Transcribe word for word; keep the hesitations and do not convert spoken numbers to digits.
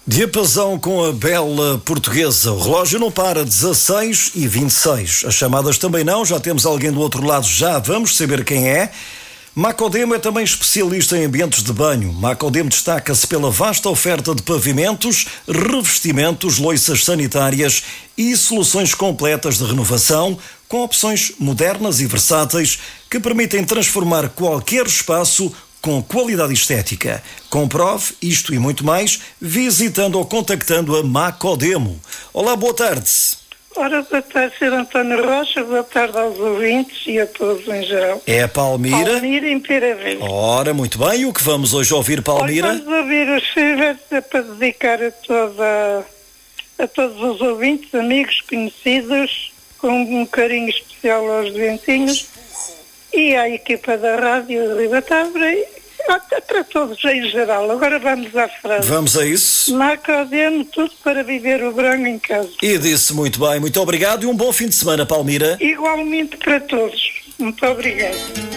Diapasão com a bela portuguesa. O relógio não para, dezasseis e vinte e seis. As chamadas também não, já temos alguém do outro lado, já vamos saber quem é. Macodemo é também especialista em ambientes de banho. Macodemo destaca-se pela vasta oferta de pavimentos, revestimentos, loiças sanitárias e soluções completas de renovação, com opções modernas e versáteis que permitem transformar qualquer espaço com qualidade estética. Comprove isto e muito mais visitando ou contactando a Macodemo. Olá, boa tarde. Ora, boa tarde, senhor António Rocha, boa tarde aos ouvintes e a todos em geral. É a Palmira. Palmira em Pera Velha. Ora, muito bem, o que vamos hoje ouvir, Palmira? Olha, vamos ouvir os filhos para dedicar a, toda, a todos os ouvintes, amigos, conhecidos, com um carinho especial aos doentinhos e à equipa da Rádio de Ribatábara e até para todos em geral. Agora vamos à frase. Vamos a isso. Macodemo, tudo para viver o branco em casa. E disse muito bem, muito obrigado e um bom fim de semana, Palmira. Igualmente para todos. Muito obrigado.